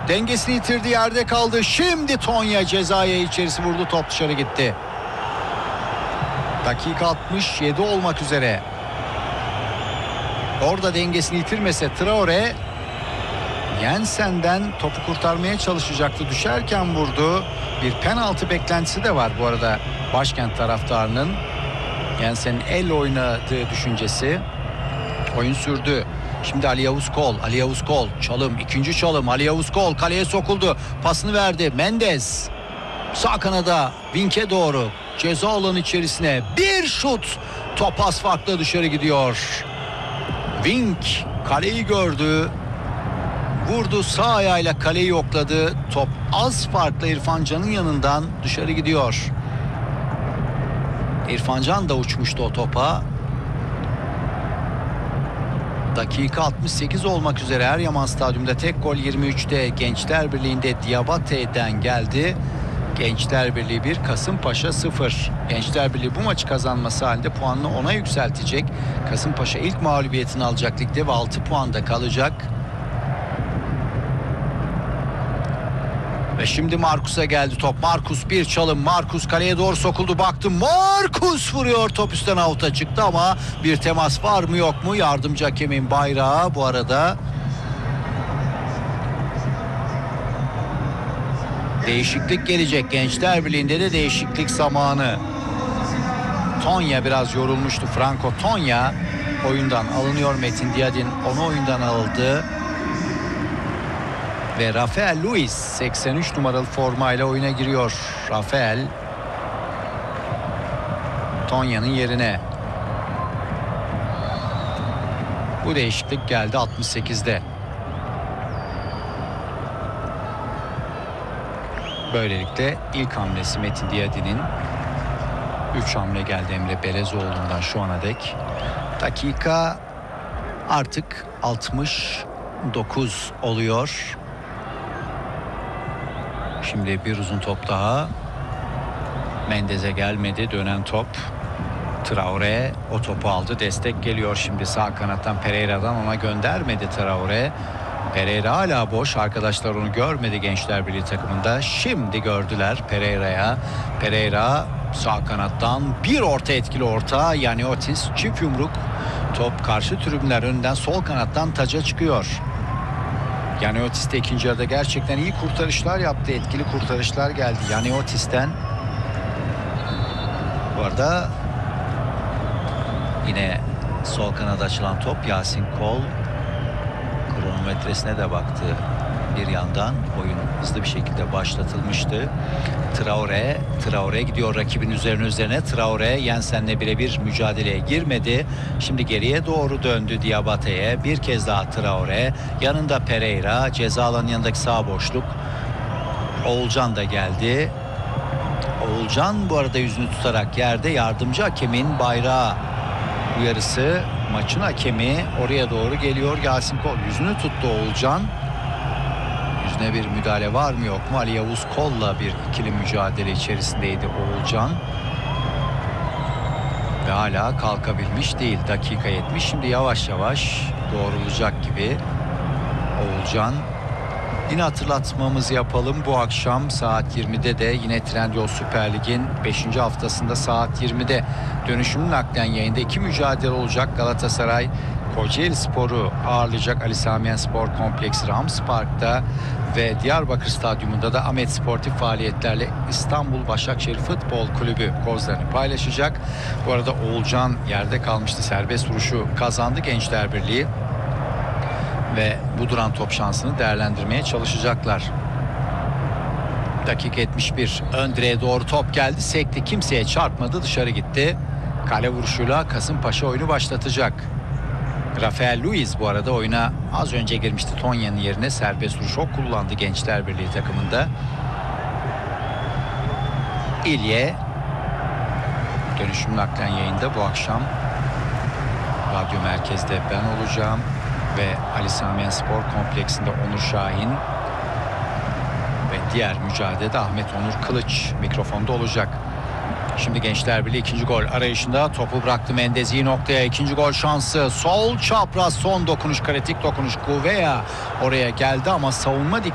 Dengesini yitirdi, yerde kaldı. Şimdi Tonya cezaya içerisi vurdu, top dışarı gitti. Dakika 67 olmak üzere. Orada dengesini yitirmese Traore Jensen'den topu kurtarmaya çalışacaktı. Düşerken vurdu. Bir penaltı beklentisi de var bu arada başkent taraftarının. Jensen'in elle oynadığı düşüncesi. Oyun sürdü. Şimdi Ali Yavuz Kol. Ali Yavuz Kol. Çalım. İkinci çalım. Ali Yavuz Kol kaleye sokuldu. Pasını verdi. Mendes. Sağ kanada. Vink'e doğru. Ceza alanı içerisine. Bir şut. Top az farklı dışarı gidiyor. Vink kaleyi gördü. Vurdu, sağ ayağıyla kaleyi yokladı. Top az farklı İrfan Can'ın yanından dışarı gidiyor. İrfan Can da uçmuştu o topa. Dakika 68 olmak üzere Eryaman Stadyum'da tek gol 23'te Gençler Birliği'nde Diabate'den geldi. Gençler Birliği 1, Kasımpaşa 0. Gençler Birliği bu maçı kazanması halinde puanını 10'a yükseltecek. Kasımpaşa ilk mağlubiyetini alacak ligde ve 6 puanda kalacak. Ve şimdi Markus'a geldi top. Markus bir çalım. Markus kaleye doğru sokuldu. Baktım. Markus vuruyor. Top üstten avuta çıktı ama bir temas var mı yok mu? Yardımcı hakemin bayrağı bu arada. Değişiklik gelecek. Gençler Birliği'nde de değişiklik zamanı. Tonya biraz yorulmuştu. Franco Tonya oyundan alınıyor. Metin Diyadin onu oyundan aldı. Ve Rafael Luis 83 numaralı formayla oyuna giriyor. Rafael Tonya'nın yerine. Bu değişiklik geldi 68'de. Böylelikle ilk hamlesi Metin Diyadin'in. 3 hamle geldi Emre Belezoğlu'ndan şu ana dek. Dakika artık 69 oluyor. Şimdi bir uzun top daha. Mendes'e gelmedi. Dönen top. Traore o topu aldı. Destek geliyor şimdi sağ kanattan, Pereira'dan ona göndermedi Traore. Pereira hala boş. Arkadaşlar onu görmedi Gençler Birliği takımında. Şimdi gördüler Pereira'ya. Pereira sağ kanattan bir orta, etkili orta. Yani Otis çift yumruk. Top karşı tribünler önünden sol kanattan taca çıkıyor. Yani Otis de ikinci yarıda gerçekten iyi kurtarışlar yaptı. Etkili kurtarışlar geldi Yani Otis'ten. Bu arada yine sol kanada açılan top. Yasin Kol kronometresine de baktı bir yandan. Oyun hızlı bir şekilde başlatılmıştı. Traore gidiyor rakibin üzerine. Traore Jensen'le birebir mücadeleye girmedi. Şimdi geriye doğru döndü Diabate'ye. Bir kez daha Traore. Yanında Pereira. Ceza alanının yanındaki sağ boşluk. Oğulcan da geldi. Oğulcan bu arada yüzünü tutarak yerde. Yardımcı hakemin bayrağı uyarısı. Maçın hakemi oraya doğru geliyor. Yasin Kol yüzünü tuttu Oğulcan. Yüzüne bir müdahale var mı yok mu? Ali Yavuz Kol'la bir ikili mücadele içerisindeydi Oğulcan. Ve hala kalkabilmiş değil. Dakika 70. Şimdi yavaş yavaş doğrulacak gibi Oğulcan. Yine hatırlatmamızı yapalım. Bu akşam saat 20'de de yine Trendyol Süper Lig'in 5. haftasında saat 20'de dönüşümlü naklen yayında 2 mücadele olacak. Galatasaray Kocaeli Spor'u ağırlayacak Ali Sami Yen Spor Kompleksi Rams Park'ta ve Diyarbakır Stadyumunda da Ahmet Sportif faaliyetlerle İstanbul Başakşehir Futbol Kulübü kozlarını paylaşacak. Bu arada Oğulcan yerde kalmıştı. Serbest vuruşu kazandı Gençler Birliği. Ve bu duran top şansını değerlendirmeye çalışacaklar. Dakika 71. Ön direğe doğru top geldi. Sekti. Kimseye çarpmadı. Dışarı gitti. Kale vuruşuyla Kasımpaşa oyunu başlatacak. Rafael Luis bu arada oyuna az önce girmişti. Tonya'nın yerine serbest vuruş o kullandı Gençler Birliği takımında. İlye dönüşüm naklen yayında bu akşam Radyo Merkez'de ben olacağım. Ve Ali Sami Yen Spor Kompleksinde Onur Şahin ve diğer mücadelede Ahmet Onur Kılıç mikrofonda olacak. Şimdi Gençler Birliği ikinci gol arayışında topu bıraktı Mendes iyi noktaya. İkinci gol şansı. Sol çapraz son dokunuş, kritik dokunuş. Gouveia oraya geldi ama savunma